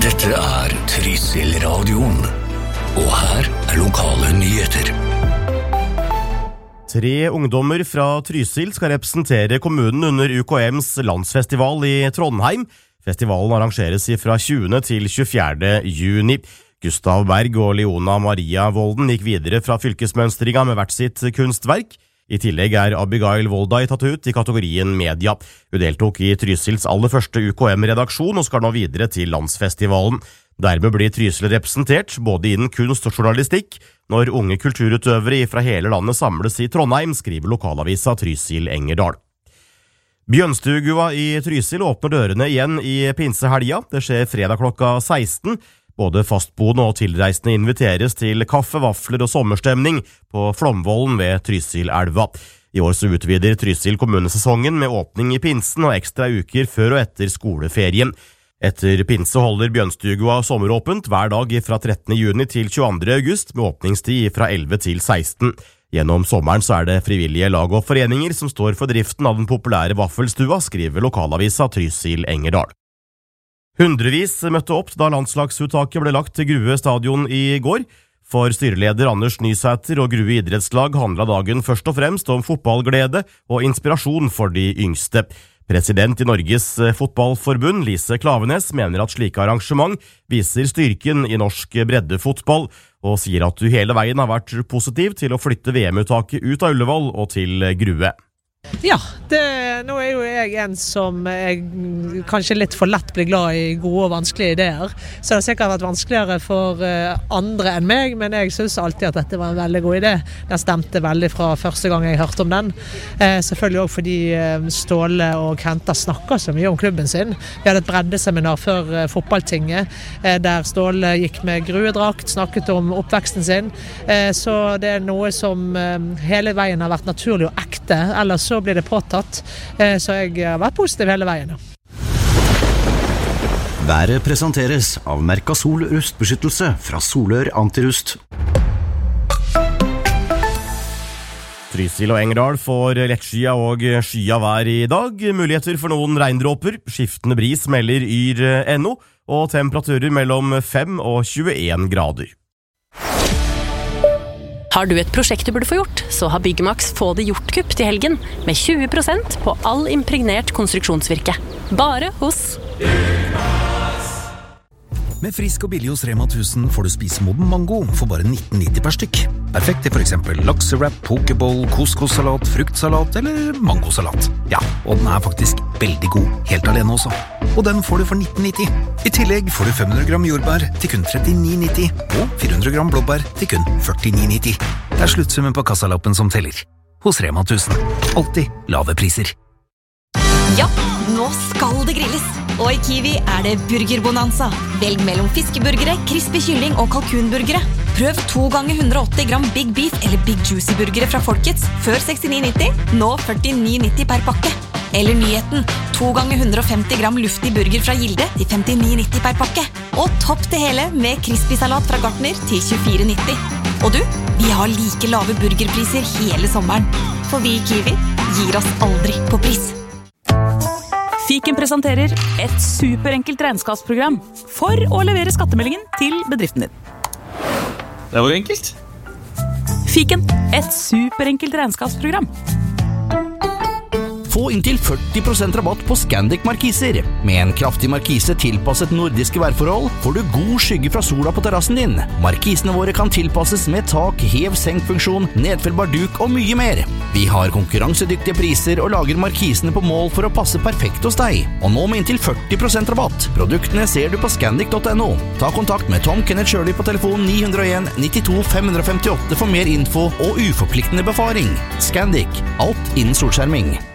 Dette Trysil-radioen, og her lokale nyheter. 3 ungdommer fra Trysil skal representere kommunen under UKMs landsfestival i Trondheim. Festivalen arrangeres fra 20. til 24. juni. Gustav Berg og Leona Maria Volden gikk videre fra fylkesmønstringa med hvert sitt kunstverk. I tillegg Abigail Voldai tatt ut i kategorien media. Hun deltok i Trysils aller første UKM-redaksjon og skal nå videre til landsfestivalen. Dermed blir Trysil representert både innen kunst og journalistikk når unge kulturutøvere fra hele landet samles i Trondheim, skriver lokalavisa Trysil Engerdal. Bjønstugua i Trysil åpner dørene igjen i pinsehelga. Det skjer fredag klokka 16. Både fastboende og tilreisende inviteres til kaffe, vafler og sommerstemning på Flomvollen ved Trysilelva. I år så utvider Trysil kommunesesongen med åpning i pinsen og ekstra uker før og etter skoleferien. Etter pinse holder Bjønstugua sommeråpent hver dag fra 13. juni til 22. august med åpningstid fra 11 til 16. Gjennom sommeren så det frivillige lag og foreninger som står for driften av den populære vaffelstua, skriver lokalavisa Trysil Engerdal. Hundrevis møtte opp da landslagsuttaket ble lagt til Grue stadion i går. For styreleder Anders Nysæter og Grue idrettslag handlet dagen først og fremst om fotballglede og inspirasjon for de yngste. President i Norges fotballforbund, Lise Klavenes, mener at slike arrangement viser styrken i norsk breddefotball, og sier at du hele veien har vært positiv til å flytte VM-uttaket ut av Ullevål og til Grue. Ja, nå jo jeg en som kanskje litt for lett blir glad i gode og vanskelige ideer, så det sikkert vært vanskeligere for andre enn meg, men jeg synes alltid at dette var en veldig god idé. Den stemte veldig fra første gang jeg hørte om den. Selvfølgelig også fordi Ståle og Kenta snakker så mye om klubben sin. Vi hadde et breddeseminar før fotballtinget, der Ståle gikk med gruedrakt, snakket om oppveksten sin, så det noe som hele veien har vært naturlig og ekte, ellers så blir det påtatt, så jeg har vært positiv hele veien. Været presenteres av Mercasol rustbeskyttelse fra Solør Antirust. Trysil og Engerdal får lettskia og skya vær i dag. Muligheter for noen regndråper. Skiftende bris melder yr.no, og temperaturer mellom 5 og 21 grader. Har du et prosjekt du burde få gjort, så har Byggmax Få det gjort-kupp til helgen med 20% på all impregnert konstruksjonsvirke. Bare hos Byggmax. Med frisk og billig hos Rema 1000 får du spise moden mango for bare 19,90 per stykk. Perfekt til for eksempel laksewrap, pokeball, couscous-salat, fruktsalat eller mangosalat. Ja, og den faktisk veldig god, helt alene også. Og den får du for 19,90. I tillegg får du 500 gram jordbær til kun 39,90 og 400 gram blåbær til kun 49,90. Det sluttsummen på kassalappen som teller. Hos Rema 1000. Alltid lave priser. Ja, nå skal det grilles. Og i Kiwi det burgerbonanza. Velg mellom fiskeburgere, crispy kylling og kalkunburgere. Prøv 2 ganger 180 gram Big Beef eller Big Juicy burgere fra Folkets før 69,90, nå 49,90 per pakke. Eller nyheten, 2 ganger 150 gram luftig burger fra Gilde til 59,90 per pakke. Og topp det hele med crispy salat fra Gartner til 24,90. Og du, vi har like lave burgerpriser hele sommeren. For vi i Kiwi gir oss aldri på pris. Fiken presenterer et superenkelt regnskapsprogram for å levere skattemeldingen til bedriften din. Det var enkelt. Fiken, et superenkelt regnskapsprogram. Få inntil 40% rabatt på Scandic markiser. Med en kraftig markise tilpasset nordiske værforhold får du god skygge fra sola på terrassen din. Markisene våre kan tilpasses med tak, hev-senk-funksjon, nedfellbar duk og mye mer. Vi har konkurransedyktige priser og lager markisene på mål for å passe perfekt hos deg. Og nå med inntil 40% rabatt. Produktene ser du på scandic.no. Ta kontakt med Tom Kenneth Shirley på telefon 901 92 558 for mer info og uforpliktende befaring. Scandic. Alt innen solskjerming.